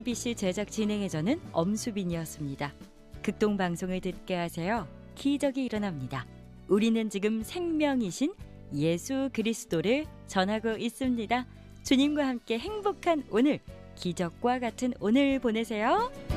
MBC 제작 진행의 저는 엄수빈이었습니다. 극동방송을 듣게 하세요. 기적이 일어납니다. 우리는 지금 생명이신 예수 그리스도를 전하고 있습니다. 주님과 함께 행복한 오늘, 기적과 같은 오늘 보내세요.